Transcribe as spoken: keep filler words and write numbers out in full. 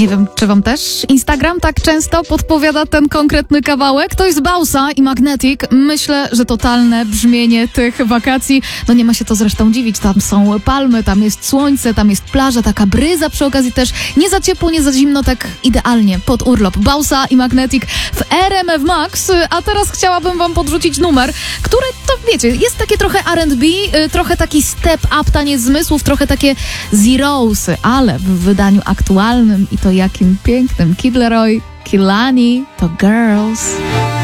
Nie wiem, czy wam też Instagram tak często podpowiada ten konkretny kawałek? To jest Bausa i Magnetic. Myślę, że totalne brzmienie tych wakacji. No nie ma się to zresztą dziwić. Tam są palmy, tam jest słońce, tam jest plaża, taka bryza przy okazji też. Nie za ciepło, nie za zimno, tak idealnie pod urlop. Bausa i Magnetic w R M F Max. A teraz chciałabym wam podrzucić numer, który, to wiecie, jest takie trochę R and B, trochę taki step up, taniec zmysłów, trochę takie Zero'sy, ale w wydaniu aktualnym i to jakim pięknym. Kid Laroi, Kehlani, to Girls.